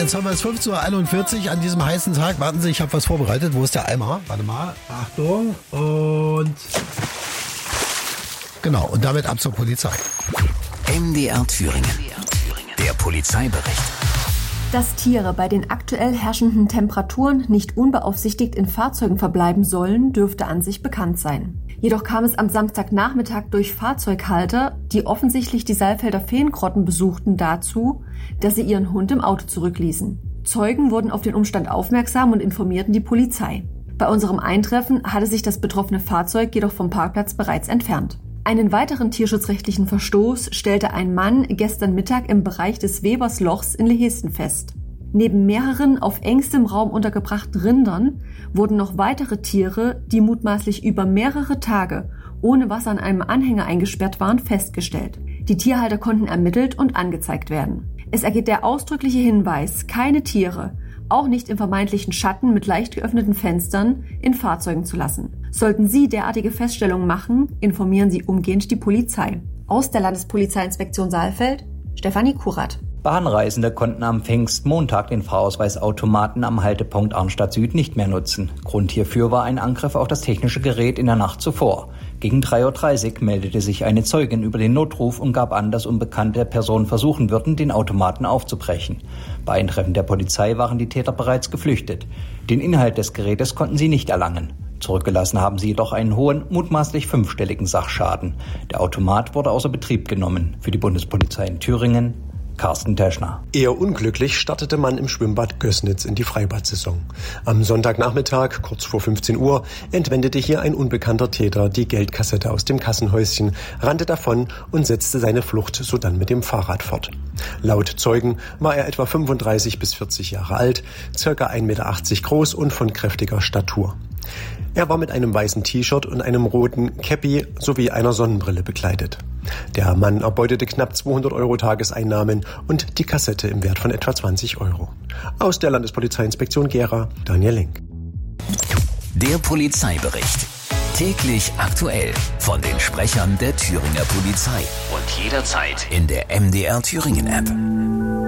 jetzt haben wir es 15:41 Uhr an diesem heißen Tag. Warten Sie, ich habe was vorbereitet. Wo ist der Eimer? Warte mal. Achtung. Und genau, und damit ab zur Polizei. MDR Thüringen. Der Polizeibericht. Dass Tiere bei den aktuell herrschenden Temperaturen nicht unbeaufsichtigt in Fahrzeugen verbleiben sollen, dürfte an sich bekannt sein. Jedoch kam es am Samstagnachmittag durch Fahrzeughalter, die offensichtlich die Saalfelder Feengrotten besuchten, dazu, dass sie ihren Hund im Auto zurückließen. Zeugen wurden auf den Umstand aufmerksam und informierten die Polizei. Bei unserem Eintreffen hatte sich das betroffene Fahrzeug jedoch vom Parkplatz bereits entfernt. Einen weiteren tierschutzrechtlichen Verstoß stellte ein Mann gestern Mittag im Bereich des Weberslochs in Lehesten fest. Neben mehreren auf engstem Raum untergebrachten Rindern wurden noch weitere Tiere, die mutmaßlich über mehrere Tage ohne Wasser an einem Anhänger eingesperrt waren, festgestellt. Die Tierhalter konnten ermittelt und angezeigt werden. Es ergeht der ausdrückliche Hinweis, keine Tiere, auch nicht im vermeintlichen Schatten mit leicht geöffneten Fenstern, in Fahrzeugen zu lassen. Sollten Sie derartige Feststellungen machen, informieren Sie umgehend die Polizei. Aus der Landespolizeiinspektion Saalfeld, Stefanie Kurat. Bahnreisende konnten am Pfingstmontag den Fahrausweisautomaten am Haltepunkt Arnstadt Süd nicht mehr nutzen. Grund hierfür war ein Angriff auf das technische Gerät in der Nacht zuvor. Gegen 3:30 Uhr meldete sich eine Zeugin über den Notruf und gab an, dass unbekannte Personen versuchen würden, den Automaten aufzubrechen. Bei Eintreffen der Polizei waren die Täter bereits geflüchtet. Den Inhalt des Gerätes konnten sie nicht erlangen. Zurückgelassen haben sie jedoch einen hohen, mutmaßlich 5-stelligen Sachschaden. Der Automat wurde außer Betrieb genommen. Für die Bundespolizei in Thüringen, Carsten Teschner. Eher unglücklich startete man im Schwimmbad Gößnitz in die Freibad-Saison. Am Sonntagnachmittag, kurz vor 15 Uhr, entwendete hier ein unbekannter Täter die Geldkassette aus dem Kassenhäuschen, rannte davon und setzte seine Flucht sodann mit dem Fahrrad fort. Laut Zeugen war er etwa 35 bis 40 Jahre alt, ca. 1,80 Meter groß und von kräftiger Statur. Er war mit einem weißen T-Shirt und einem roten Käppi sowie einer Sonnenbrille bekleidet. Der Mann erbeutete knapp 200 € Tageseinnahmen und die Kassette im Wert von etwa 20 €. Aus der Landespolizeiinspektion Gera, Daniel Link. Der Polizeibericht. Täglich aktuell von den Sprechern der Thüringer Polizei. Und jederzeit in der MDR Thüringen App.